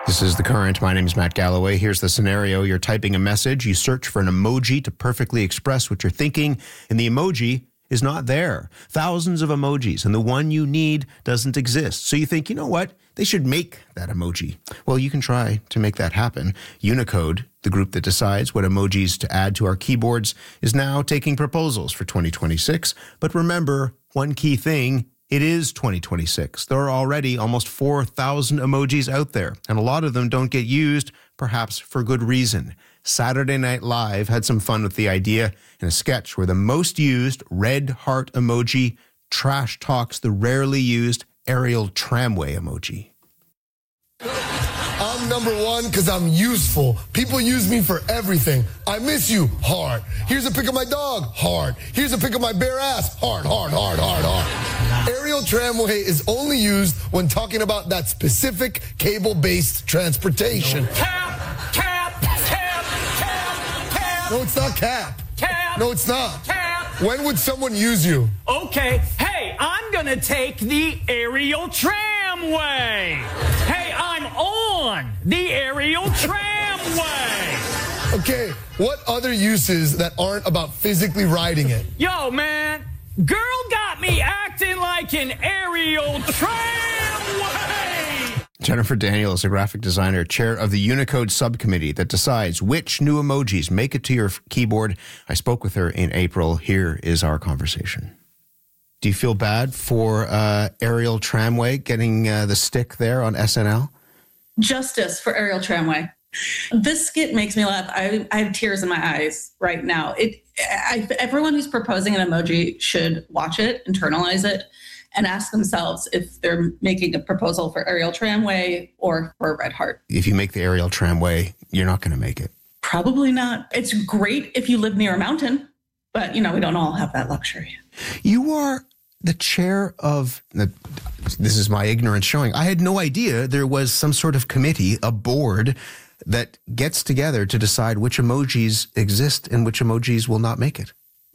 This is The Current. My name is Matt Galloway. Here's the scenario. You're typing a message. You search for an emoji to perfectly express what you're thinking, and the emoji is not there. Thousands of emojis, and the one you need doesn't exist. So you think, you know what? They should make that emoji. Well, you can try to make that happen. Unicode, the group that decides what emojis to add to our keyboards, is now taking proposals for 2026. But remember, one key thing, it is 2026. There are already almost 4,000 emojis out there, and a lot of them don't get used, perhaps for good reason. Saturday Night Live had some fun with the idea in a sketch where the most used red heart emoji trash talks the rarely used aerial tramway emoji. I'm number one because I'm useful. People use me for everything. I miss you. Hard. Here's a pic of my dog. Hard. Here's a pic of my bare ass. Hard, hard, hard, hard, hard. Aerial tramway is only used when talking about that specific cable-based transportation. Cap. No, it's not cap. Cap. No, it's not. Cap. When would someone use you? Okay. Hey, I'm gonna take the aerial tramway. Hey, I'm on the aerial tramway. Okay, what other uses that aren't about physically riding it? Yo, man, girl got me acting like an aerial tramway. Jennifer Daniel is a graphic designer, chair of the Unicode subcommittee that decides which new emojis make it to your keyboard. I spoke with her in April. Here is our conversation. Do you feel bad for aerial tramway getting the stick there on SNL? Justice for aerial tramway. This skit makes me laugh. I have tears in my eyes right now. Everyone who's proposing an emoji should watch it, internalize it, and ask themselves if they're making a proposal for aerial tramway or for a red heart. If you make the aerial tramway, you're not going to make it. Probably not. It's great if you live near a mountain, but, we don't all have that luxury. You are the chair of, this is my ignorance showing, I had no idea there was some sort of committee, a board, that gets together to decide which emojis exist and which emojis will not make it.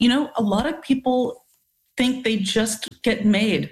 A lot of people think they just get made.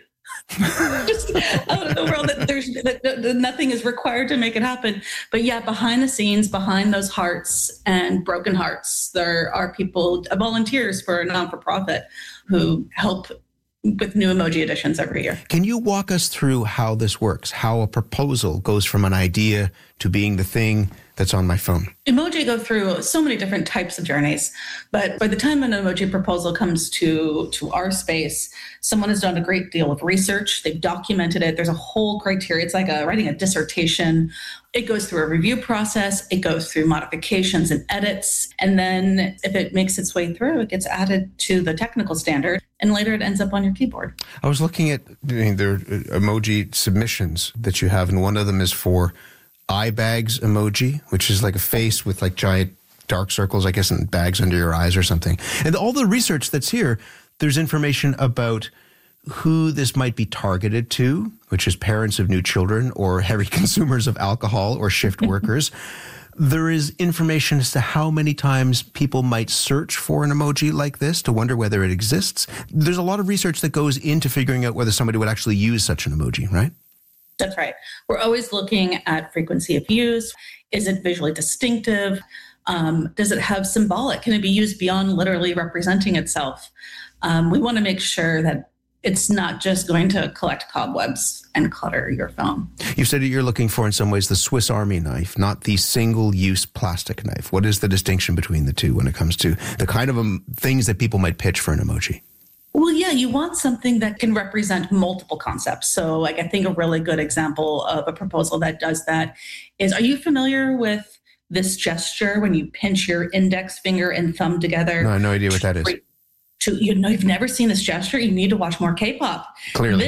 Just out of the world, that nothing is required to make it happen. But yeah, behind the scenes, behind those hearts and broken hearts, there are people, volunteers for a non-for-profit who help with new emoji additions every year. Can you walk us through how this works, how a proposal goes from an idea to being the thing that's on my phone? Emoji go through so many different types of journeys, but by the time an emoji proposal comes to our space, someone has done a great deal of research. They've documented it. There's a whole criteria. It's like writing a dissertation. It goes through a review process. It goes through modifications and edits. And then if it makes its way through, it gets added to the technical standard, and later it ends up on your keyboard. I was looking at their emoji submissions that you have, and one of them is for eye bags emoji, which is like a face with like giant dark circles, I guess, and bags under your eyes or something. And all the research that's here, there's information about who this might be targeted to, which is parents of new children or heavy consumers of alcohol or shift workers. There is information as to how many times people might search for an emoji like this to wonder whether it exists. There's a lot of research that goes into figuring out whether somebody would actually use such an emoji, right? That's right. We're always looking at frequency of use. Is it visually distinctive? Does it have symbolic? Can it be used beyond literally representing itself? We want to make sure that it's not just going to collect cobwebs and clutter your phone. You said that you're looking for, in some ways, the Swiss Army knife, not the single-use plastic knife. What is the distinction between the two when it comes to the kind of things that people might pitch for an emoji? Well, yeah, you want something that can represent multiple concepts. So I think a really good example of a proposal that does that is, are you familiar with this gesture when you pinch your index finger and thumb together? No, I have no idea what that is. You've never seen this gesture? You need to watch more K-pop. Clearly.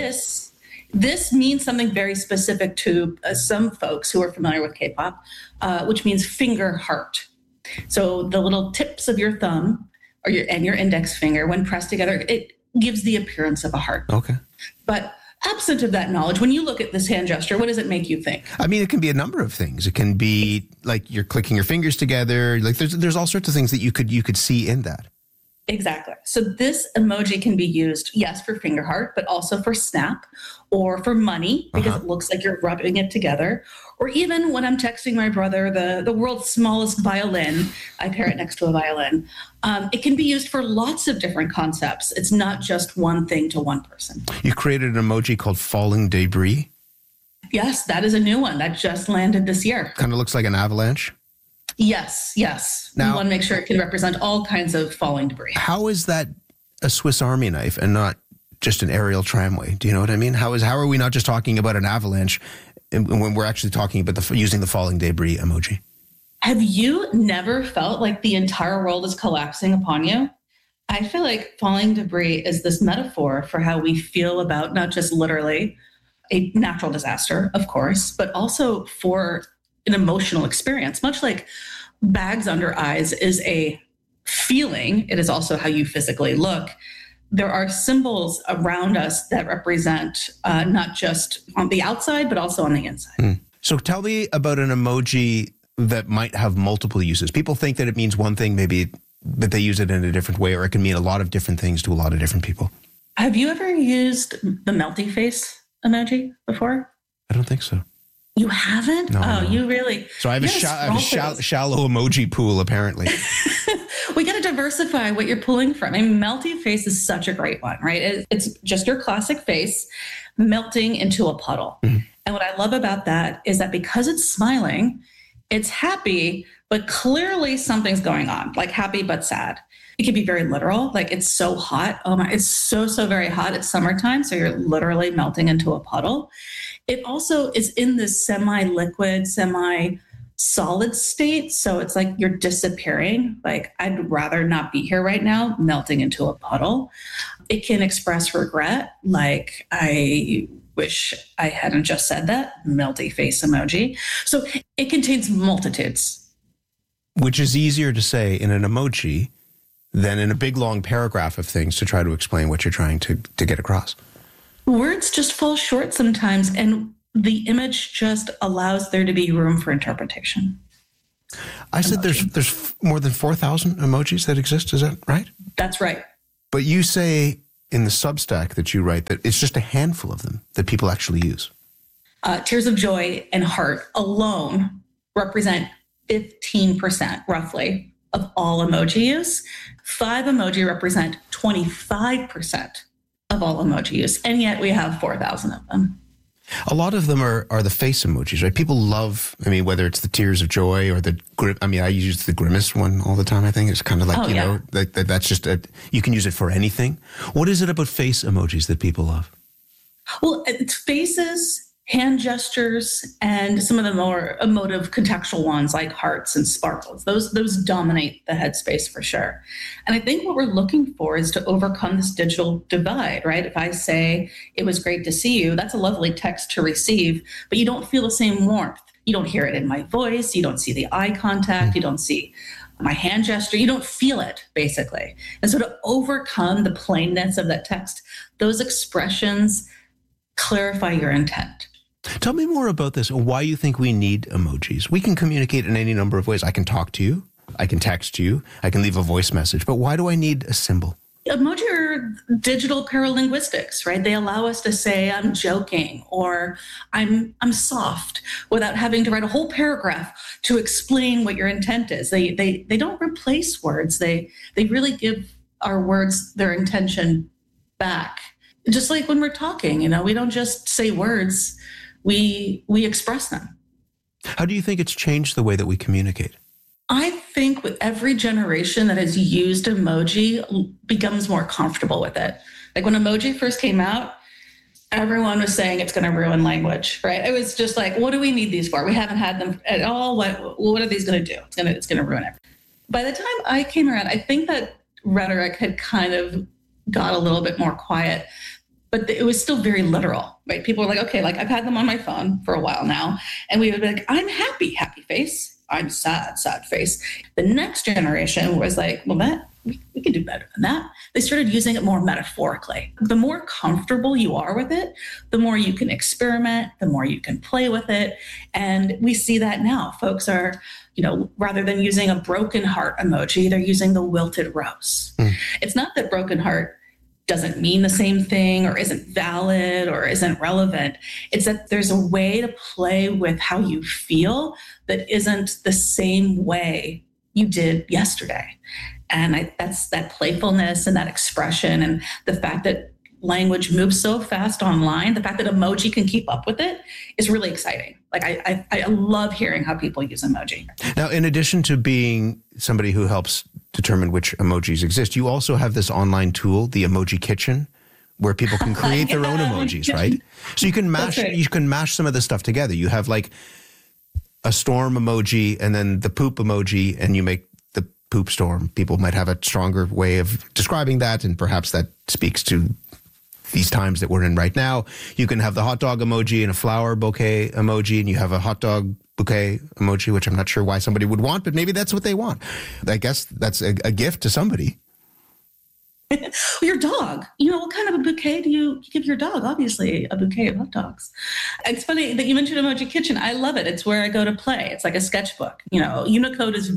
This means something very specific to some folks who are familiar with K-pop, which means finger heart. So the little tips of your thumb and your index finger, when pressed together, it gives the appearance of a heart. Okay. But absent of that knowledge, when you look at this hand gesture, what does it make you think? I mean, it can be a number of things. It can be like you're clicking your fingers together. Like there's all sorts of things that you could see in that. Exactly. So this emoji can be used, yes, for finger heart, but also for snap or for money because it looks like you're rubbing it together. Or even when I'm texting my brother the world's smallest violin, I pair it next to a violin. It can be used for lots of different concepts. It's not just one thing to one person. You created an emoji called falling debris. Yes, that is a new one that just landed this year. Kind of looks like an avalanche. Yes. Now, we want to make sure it can represent all kinds of falling debris. How is that a Swiss Army knife and not just an aerial tramway? Do you know what I mean? How are we not just talking about an avalanche when we're actually talking about using the falling debris emoji? Have you never felt like the entire world is collapsing upon you? I feel like falling debris is this metaphor for how we feel about not just literally a natural disaster, of course, but also for an emotional experience. Much like bags under eyes is a feeling, it is also how you physically look. There are symbols around us that represent not just on the outside, but also on the inside. So tell me about an emoji that might have multiple uses. People think that it means one thing, maybe that they use it in a different way, or it can mean a lot of different things to a lot of different people. Have you ever used the melty face emoji before? I don't think so. You haven't? No. You really? So I have a shallow emoji pool, apparently. We got to diversify what you're pulling from. I mean, melty face is such a great one, right? It's just your classic face melting into a puddle. Mm-hmm. And what I love about that is that because it's smiling, it's happy, but clearly something's going on, like happy but sad. It can be very literal, like it's so hot. Oh my, it's so very hot. It's summertime, so you're literally melting into a puddle. It also is in this semi-liquid, semi-solid state. So it's like you're disappearing. Like, I'd rather not be here right now, melting into a puddle. It can express regret, like I wish I hadn't just said that, melty face emoji. So it contains multitudes. Which is easier to say in an emoji than in a big, long paragraph of things to try to explain what you're trying to get across. Words just fall short sometimes, and the image just allows there to be room for interpretation. I said there's more than 4,000 emojis that exist. Is that right? That's right. But you say in the Substack that you write that it's just a handful of them that people actually use. Tears of joy and heart alone represent 15%, roughly, of all emoji use. 5 emoji represent 25% of all emoji use, and yet we have 4,000 of them. A lot of them are the face emojis, right? People love, whether it's the tears of joy or the I use the grimace one all the time. I think it's kind of like, know, that's just you can use it for anything. What is it about face emojis that people love? Well, it's faces, hand gestures, and some of the more emotive contextual ones like hearts and sparkles. Those dominate the headspace for sure. And I think what we're looking for is to overcome this digital divide, right? If I say, it was great to see you, that's a lovely text to receive, but you don't feel the same warmth. You don't hear it in my voice. You don't see the eye contact. You don't see my hand gesture. You don't feel it, basically. And so to overcome the plainness of that text, those expressions clarify your intent. Tell me more about this, why you think we need emojis. We can communicate in any number of ways. I can talk to you, I can text you, I can leave a voice message, but why do I need a symbol? Emoji are digital paralinguistics, right? They allow us to say, I'm joking, or I'm soft, without having to write a whole paragraph to explain what your intent is. They don't replace words. They really give our words their intention back. Just like when we're talking, we don't just say words. We express them. How do you think it's changed the way that we communicate? I think with every generation that has used emoji becomes more comfortable with it. Like when emoji first came out, everyone was saying it's going to ruin language, right? It was just like, what do we need these for? We haven't had them at all. What are these going to do? It's going to ruin it. By the time I came around, I think that rhetoric had kind of got a little bit more quiet. But it was still very literal, right? People were like, okay, like I've had them on my phone for a while now. And we would be like, I'm happy, happy face. I'm sad, sad face. The next generation was like, well, we can do better than that. They started using it more metaphorically. The more comfortable you are with it, the more you can experiment, the more you can play with it. And we see that now. Folks are, rather than using a broken heart emoji, they're using the wilted rose. It's not that broken heart doesn't mean the same thing or isn't valid or isn't relevant. It's that there's a way to play with how you feel that isn't the same way you did yesterday. And that's that playfulness and that expression and the fact that language moves so fast online, the fact that emoji can keep up with it is really exciting. Like I love hearing how people use emoji. Now, in addition to being somebody who helps determine which emojis exist, you also have this online tool, the Emoji Kitchen, where people can create their own emojis, right? So you can mash some of this stuff together. You have like a storm emoji and then the poop emoji, and you make the poop storm. People might have a stronger way of describing that, and perhaps that speaks to these times that we're in right now. You can have the hot dog emoji and a flower bouquet emoji, and you have a hot dog bouquet emoji, which I'm not sure why somebody would want, but maybe that's what they want. I guess that's a gift to somebody. Your dog, what kind of a bouquet do you give your dog? Obviously, a bouquet of hot dogs. It's funny that you mentioned Emoji Kitchen. I love it. It's where I go to play. It's like a sketchbook. Unicode is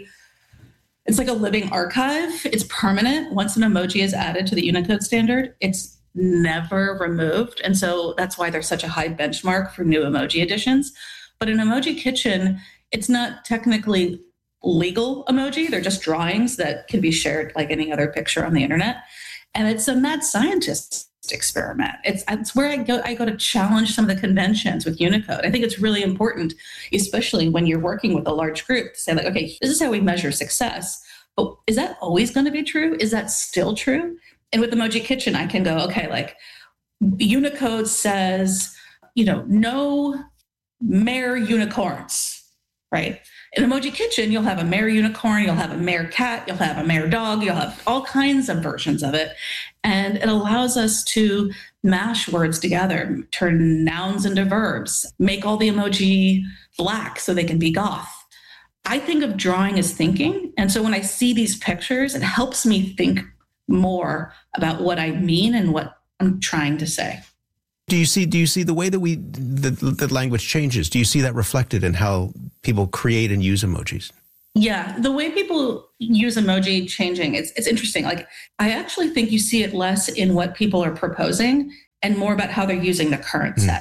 it's like a living archive. It's permanent. Once an emoji is added to the Unicode standard, it's never removed. And so that's why there's such a high benchmark for new emoji additions. But in Emoji Kitchen, it's not technically legal emoji. They're just drawings that can be shared like any other picture on the internet. And it's a mad scientist experiment. It's where I go to challenge some of the conventions with Unicode. I think it's really important, especially when you're working with a large group, to say like, okay, this is how we measure success. But is that always going to be true? Is that still true? And with Emoji Kitchen, I can go, okay, like Unicode says, no mare unicorns, right? In Emoji Kitchen, you'll have a mare unicorn, you'll have a mare cat, you'll have a mare dog, you'll have all kinds of versions of it. And it allows us to mash words together, turn nouns into verbs, make all the emoji black so they can be goth. I think of drawing as thinking. And so when I see these pictures, it helps me think more about what I mean and what I'm trying to say. Do you see the way that the language changes? Do you see that reflected in how people create and use emojis? Yeah, the way people use emoji changing, it's interesting. Like, I actually think you see it less in what people are proposing and more about how they're using the current set.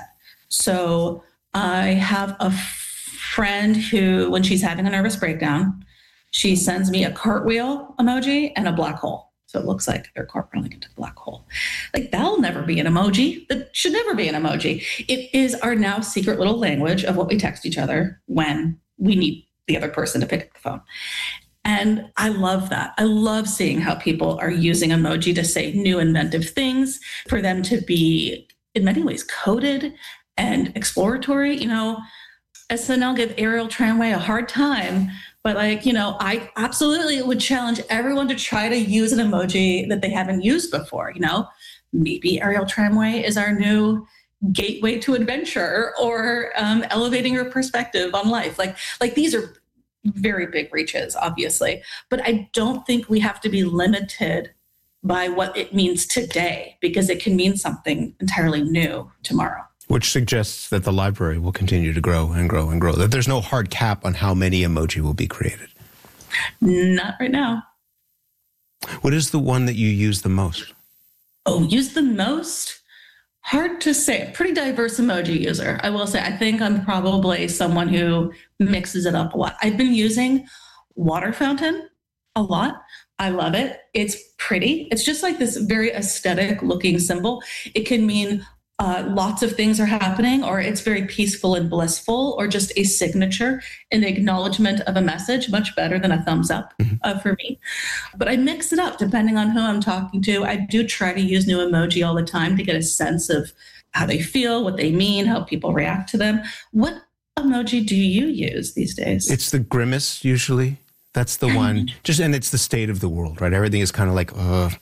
So I have a friend who, when she's having a nervous breakdown, she sends me a cartwheel emoji and a black hole. So it looks like they're cartwheeling into the black hole. Like, that'll never be an emoji. That should never be an emoji. It is our now secret little language of what we text each other when we need the other person to pick up the phone. And I love that. I love seeing how people are using emoji to say new inventive things, for them to be, in many ways, coded and exploratory. SNL gave Ariel Tramway a hard time, but I absolutely would challenge everyone to try to use an emoji that they haven't used before. Maybe Ariel Tramway is our new gateway to adventure, or elevating your perspective on life. Like these are very big reaches, obviously, but I don't think we have to be limited by what it means today, because it can mean something entirely new tomorrow. Which suggests that the library will continue to grow and grow and grow, that there's no hard cap on how many emoji will be created. Not right now. What is the one that you use the most? Oh, use the most? Hard to say. Pretty diverse emoji user, I will say. I think I'm probably someone who mixes it up a lot. I've been using water fountain a lot. I love it. It's pretty. It's just like this very aesthetic looking symbol. It can mean lots of things are happening, or it's very peaceful and blissful, or just a signature, an acknowledgement of a message, much better than a thumbs up for me. But I mix it up depending on who I'm talking to. I do try to use new emoji all the time to get a sense of how they feel, what they mean, how people react to them. What emoji do you use these days? It's the grimace, usually. That's the one. And it's the state of the world, right? Everything is kind of like,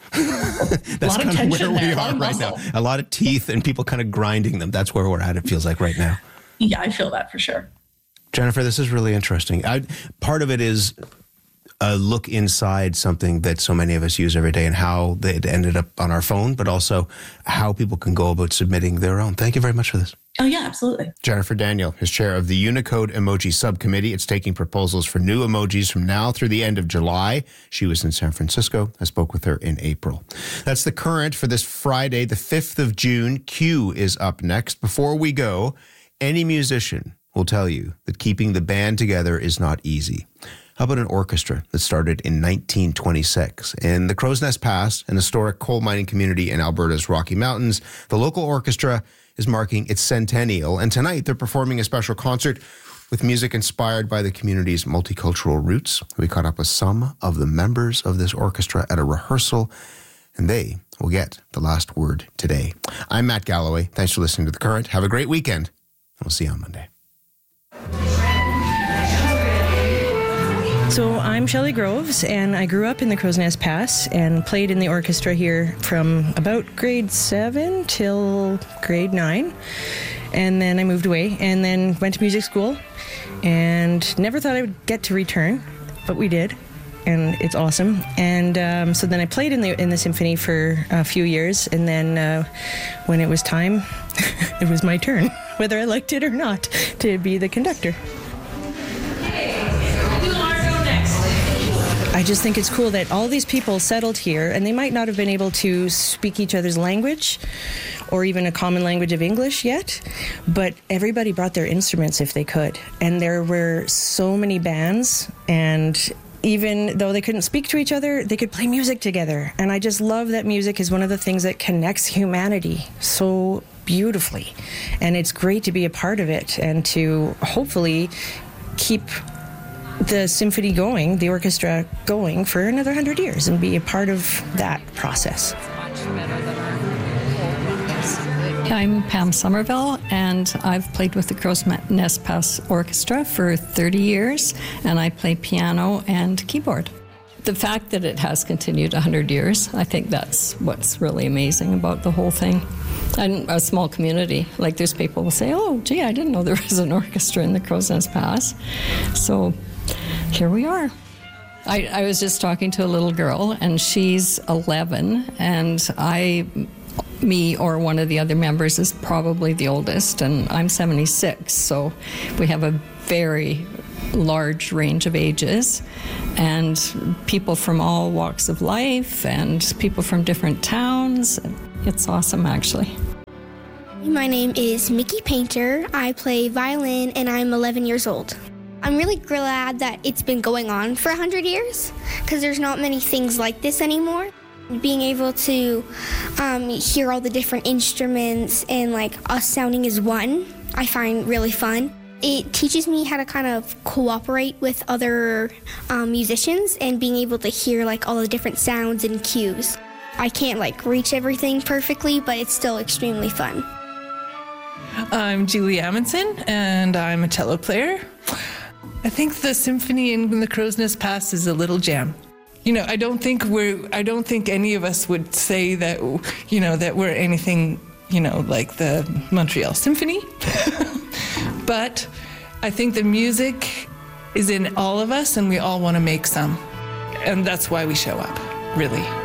that's kind of where we are right now. A lot of teeth and people kind of grinding them. That's where we're at, it feels like right now. Yeah, I feel that for sure. Jennifer, this is really interesting. Part of it is a look inside something that so many of us use every day and how it ended up on our phone, but also how people can go about submitting their own. Thank you very much for this. Oh, yeah, absolutely. Jennifer Daniel is chair of the Unicode Emoji Subcommittee. It's taking proposals for new emojis from now through the end of July. She was in San Francisco. I spoke with her in April. That's the current for this Friday, the 5th of June. Q is up next. Before we go, any musician will tell you that keeping the band together is not easy. How about an orchestra that started in 1926? In the Crow's Nest Pass, an historic coal mining community in Alberta's Rocky Mountains, the local orchestra is marking its centennial, and tonight they're performing a special concert with music inspired by the community's multicultural roots. We caught up with some of the members of this orchestra at a rehearsal, and they will get the last word today. I'm Matt Galloway. Thanks for listening to The Current. Have a great weekend. We'll see you on Monday. So I'm Shelley Groves, and I grew up in the Crow's Nest Pass and played in the orchestra here from about grade 7 till grade 9. And then I moved away and then went to music school and never thought I would get to return, but we did. And it's awesome. And so then I played in the symphony for a few years, and then when it was time, it was my turn, whether I liked it or not, to be the conductor. I just think it's cool that all these people settled here, and they might not have been able to speak each other's language or even a common language of English yet, but everybody brought their instruments if they could. And there were so many bands, and even though they couldn't speak to each other, they could play music together. And I just love that music is one of the things that connects humanity so beautifully. And it's great to be a part of it and to hopefully keep the symphony going, the orchestra going for another 100 years and be a part of that process. I'm Pam Somerville, and I've played with the Crow's Nest Pass Orchestra for 30 years, and I play piano and keyboard. The fact that it has continued 100 years, I think that's what's really amazing about the whole thing. And a small community, like there's people who say, oh, gee, I didn't know there was an orchestra in the Crow's Nest Pass. So here we are. I was just talking to a little girl, and she's 11, and me or one of the other members is probably the oldest, and I'm 76, so we have a very large range of ages, and people from all walks of life, and people from different towns. It's awesome, actually. My name is Mickey Painter. I play violin, and I'm 11 years old. I'm really glad that it's been going on for 100 years, because there's not many things like this anymore. Being able to hear all the different instruments and like us sounding as one, I find really fun. It teaches me how to kind of cooperate with other musicians and being able to hear like all the different sounds and cues. I can't like reach everything perfectly, but it's still extremely fun. I'm Julie Amundsen, and I'm a cello player. I think the symphony in the Crow's Nest Pass is a little jam. You know, I don't think any of us would say that, you know, that we're anything, you know, like the Montreal Symphony. But I think the music is in all of us, and we all want to make some. And that's why we show up, really.